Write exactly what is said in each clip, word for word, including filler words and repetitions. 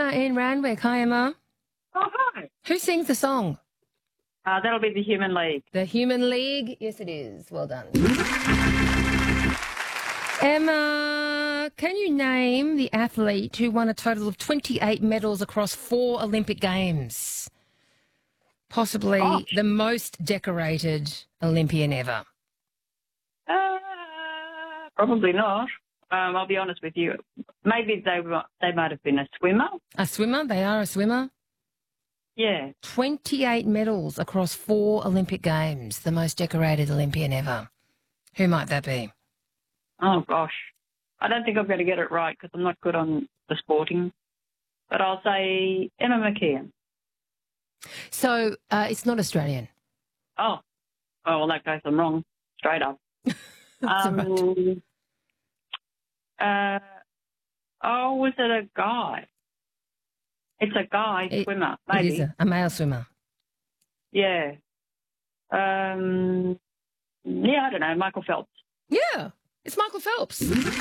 Emma in Randwick. Hi, Emma. Oh, hi. Who sings the song? Uh, that'll be the Human League. The Human League? Yes, it is. Well done. Emma, can you name the athlete who won a total of twenty-eight medals across four Olympic Games? Possibly Gosh. the most decorated Olympian ever. Uh, probably not. Um, I'll be honest with you. Maybe they were, they might have been a swimmer. A swimmer? They are a swimmer? Yeah. twenty-eight medals across four Olympic Games, the most decorated Olympian ever. Who might that be? Oh, gosh. I don't think I'm going to get it right because I'm not good on the sporting. But I'll say Emma McKeon. So uh, it's not Australian. Oh. Oh, well, that case I'm wrong. Straight up. That's um, all right. uh, oh, was it a guy? It's a guy It- swimmer, It maybe. is a, a male swimmer. Yeah. Um, yeah, I don't know. Michael Phelps. Yeah, it's Michael Phelps.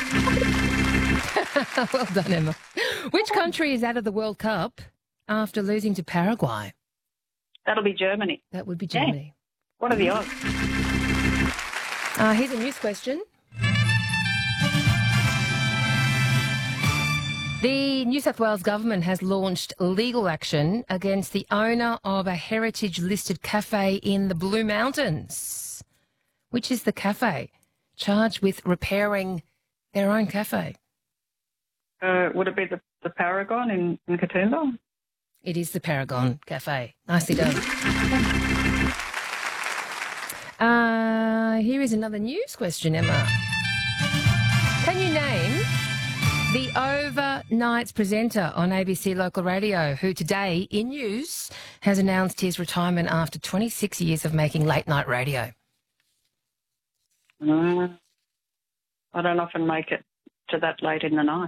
Well done, Emma. Which country is out of the World Cup after losing to Paraguay? That'll be Germany. That would be Yeah. Germany. What are the odds? Uh, here's a news question. The New South Wales government has launched legal action against the owner of a heritage-listed cafe in the Blue Mountains. Which is the cafe? Charged with repairing their own cafe. Uh, would it be the, the Paragon in, in Katoomba? It is the Paragon Cafe. Nicely done. Uh, here is another news question, Emma. Can you name the overnights presenter on A B C Local Radio who today, in news, has announced his retirement after twenty-six years of making late-night radio? Uh, I don't often make it to that late in the night.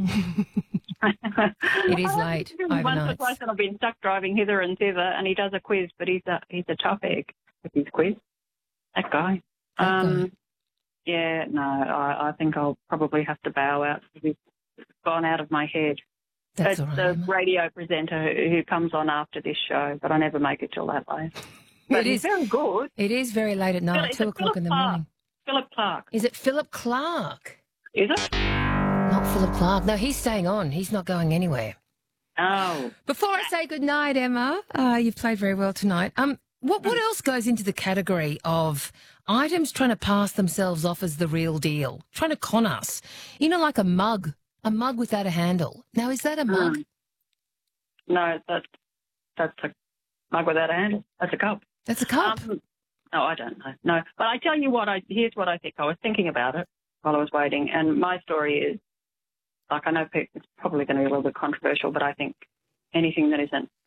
It is late, Once or overnights. twice I've been stuck driving hither and thither, and he does a quiz, but he's a he's a tough egg with his quiz. That guy. That um, guy. Yeah, no, I, I think I'll probably have to bow out because he's gone out of my head. That's It's all right, the Emma. radio presenter who, who comes on after this show, but I never make it till that late. But It he's is. very good. It is very late at night, Philip- two it's o'clock in the Philip morning. Philip Clark. Is it Philip Clark? Is it? Not Philip Clark. No, he's staying on. He's not going anywhere. Oh. Before I say good night, Emma, uh, you've played very well tonight. Um, what what else goes into the category of items trying to pass themselves off as the real deal, trying to con us? You know, like a mug, a mug without a handle. Now, is that a mug? Mm. No, that's, that's a mug without a handle. That's a cup. That's a cup. Um, no, I don't know. No, but I tell you what, I here's what I think. I was thinking about it while I was waiting, and my story is, like, I know pe- it's probably going to be a little bit controversial, but I think anything that isn't